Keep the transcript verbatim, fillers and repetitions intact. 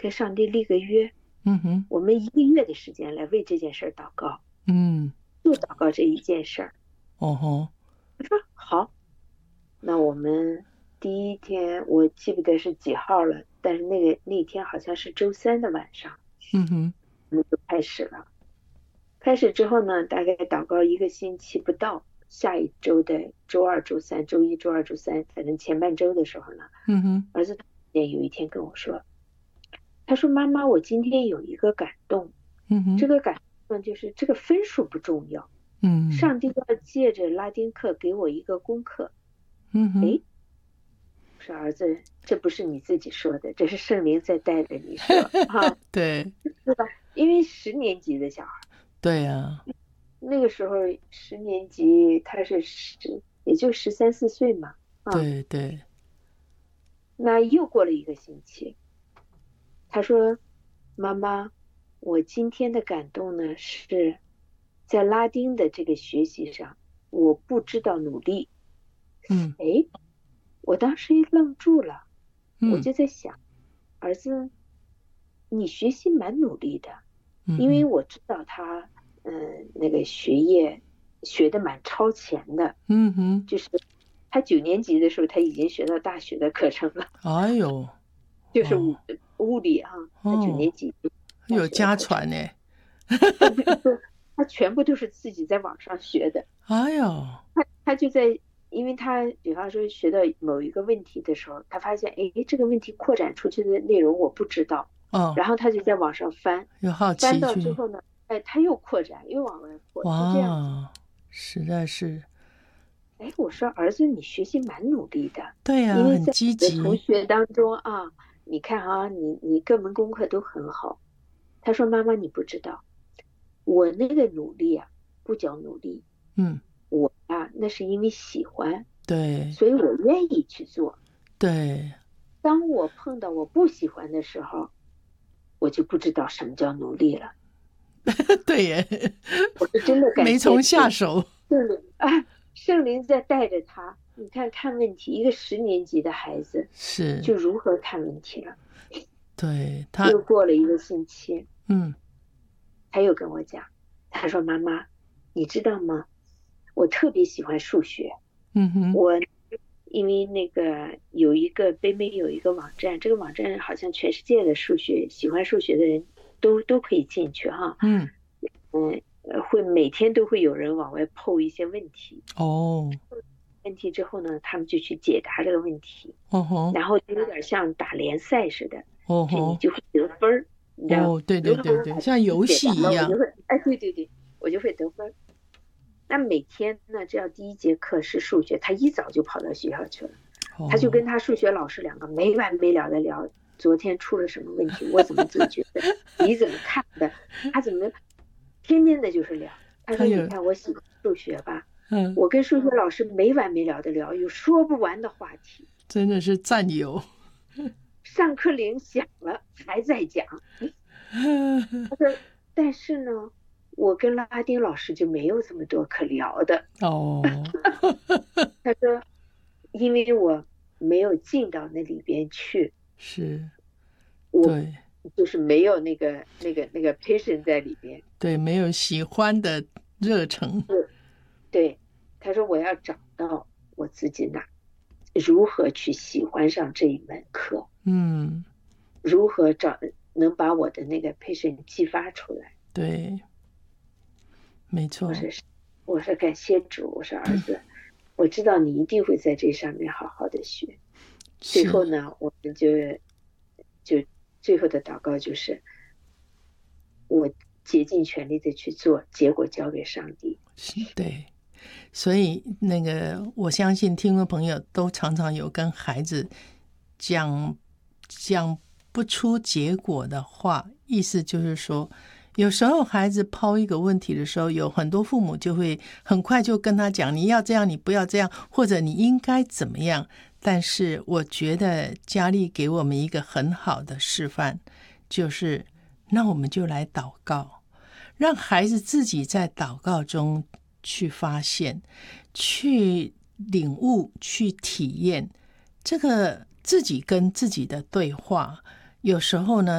跟上帝立个约， 嗯哼， 我们一个月的时间来为这件事祷告， 嗯， 就祷告这一件事儿。 哦吼， 他说好，那我们第一天我记不得是几号了，但是那个那天好像是周三的晚上， 嗯哼， 我们就开始了。开始之后呢，大概祷告一个星期不到，下一周的周二、周三、周一、周二、周三，反正前半周的时候呢， 嗯哼， 儿子有一天跟我说，他说妈妈，我今天有一个感动， 嗯哼， 这个感动就是这个分数不重要， 嗯， 上帝要借着拉丁课给我一个功课。 嗯哼， 诶，我说儿子，这不是你自己说的，这是圣灵在带着你说啊， 对， 对吧？因为十年级的小孩， 对啊， 那个时候十年级他是十，也就十三四岁嘛，啊， 对对， 那又过了一个星期，他说妈妈，我今天的感动呢是在拉丁的这个学习上，我不知道努力。 嗯诶，我当时一愣住了，我嗯就在想，儿子，你学习蛮努力的，因为嗯嗯我知道他，嗯，那个学业学的蛮超前的， 嗯哼， 就是他九年级的时候他已经学到大学的课程了， 哎呦， 就是哦物物理啊，他九哦， 年级大有家学的课程， 传呢， 但这个是他全部都是自己在网上学的， 哎呦， 他他就在。因为他比方说学到某一个问题的时候，他发现，哎，这个问题扩展出去的内容我不知道， 哦， 然后他就在网上翻， 有好翻到之奇去， 后呢，哎，他又扩展，又往外扩，就这样子。 哇，实在是， 哎，我说儿子，你学习蛮努力的， 对呀，很因为在你的同积极， 学当中啊，你看啊，你你各门功课都很好。他说妈妈你不知道，我那个努力啊，不叫努力， 嗯， 我啊那是因为喜欢， 对所以我愿意去做。 对， 当我碰到我不喜欢的时候，我就不知道什么叫努力了。 对耶， 我是真的感没从谢主， 下手， 圣灵啊，圣灵在带着他。你看看问题，一个十年级的孩子是， 就如何看问题了。 对他， 又过了一个星期， 嗯他又跟我讲，他说：“妈妈，你知道吗？我特别喜欢数学。 嗯哼， 我因为那个有一个北美有一个网站，这个网站好像全世界的数学喜欢数学的人都都可以进去哈。 嗯， 嗯，呃会每天都会有人往外 po 一些问题， 哦， 问题之后呢，他们就去解答这个问题， 哦吼， 然后就有点像打联赛似的， 哦吼， 就你就会得分儿，你知道吗？ 哦，对如果对对对， 我把像游解答了，我戏一样， 就会，哎，对对对，我就会得分儿。那每天呢，只要第一节课是数学，他一早就跑到学校去了，他就哦， 跟他数学老师两个没完没了的聊，昨天出了什么问题，我怎么解决的，你怎么看的，他怎么天天的就是聊。他说：“你他有， 看我喜欢数学吧， 嗯， 我跟数学老师没完没了的聊，有说不完的话题。 真的是战友， 上课铃响了还在讲。”他说：“但是呢，我跟拉丁老师就没有这么多可聊的。” 哦， 他说：“因为我没有进到那里边去， 是， 我对就是没有那个那个那个 passion 在里边。 对，没有喜欢的热忱， 对，他说我要找到我自己哪，如何去喜欢上这一门课， 嗯， 如何找能把我的那个 passion 激发出来。” 对，没错我，说是，我说感谢主，我说儿子，我知道你一定会在这上面好好的学。最后是， 呢，我们就就最后的祷告就是，我竭尽全力的去做，结果交给上帝。 对。所以，那个我相信听众朋友都常常有跟孩子讲讲不出结果的话，意思就是说，有时候孩子抛一个问题的时候，有很多父母就会很快就跟他讲，你要这样，你不要这样，或者你应该怎么样。但是我觉得佳丽给我们一个很好的示范，就是那我们就来祷告，让孩子自己在祷告中去发现，去领悟，去体验这个自己跟自己的对话。有时候呢